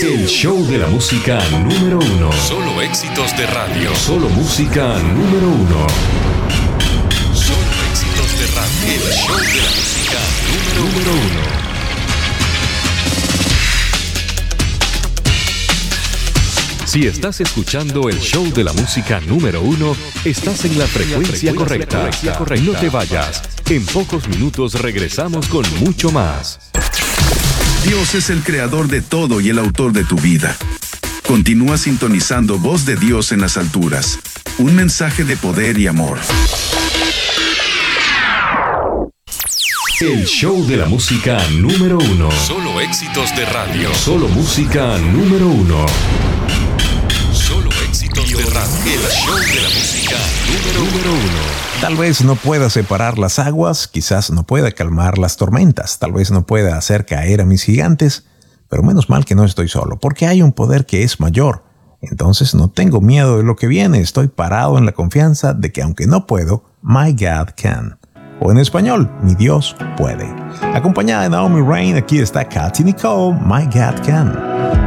El show de la música número uno. Solo éxitos de radio. Solo música número uno. Solo éxitos de radio. El show de la música número uno. Si estás escuchando el show de la música número uno, estás en la frecuencia correcta. No te vayas. En pocos minutos regresamos con mucho más. Dios es el creador de todo y el autor de tu vida. Continúa sintonizando Voz de Dios en las alturas. Un mensaje de poder y amor. El show de la música número uno. Solo éxitos de radio. Solo música número uno. Solo éxitos de radio. El show de la música número uno. Tal vez no pueda separar las aguas, quizás no pueda calmar las tormentas, tal vez no pueda hacer caer a mis gigantes, pero menos mal que no estoy solo, porque hay un poder que es mayor. Entonces no tengo miedo de lo que viene, estoy parado en la confianza de que aunque no puedo, my God can. O en español, mi Dios puede. Acompañada de Naomi Rain, aquí está Katy Nicole, My God Can.